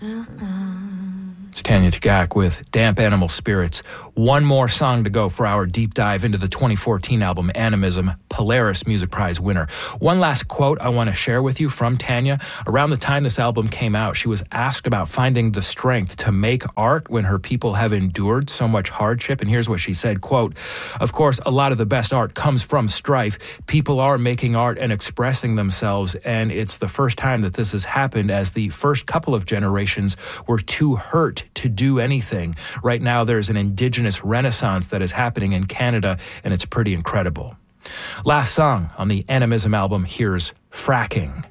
It's Tanya Tagaq with Damp Animal Spirits. One more song to go for our deep dive into the 2014 album Animism, Polaris Music Prize winner. One last quote I want to share with you from Tanya. Around the time this album came out, she was asked about finding the strength to make art when her people have endured so much hardship. And here's what she said, quote, "Of course, a lot of the best art comes from strife. People are making art and expressing themselves, and it's the first time that this has happened, as the first couple of generations were too hurt to do anything. Right now, there's an indigenous renaissance that is happening in Canada, and it's pretty incredible." Last song on the Animism album, here's Fracking.